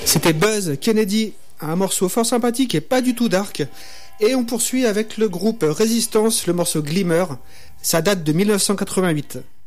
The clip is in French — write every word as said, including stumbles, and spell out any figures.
C'était Buzz Kennedy, un morceau fort sympathique et pas du tout dark. Et on poursuit avec le groupe Résistance, le morceau Glimmer. Ça date de mille neuf cent quatre-vingt-huit.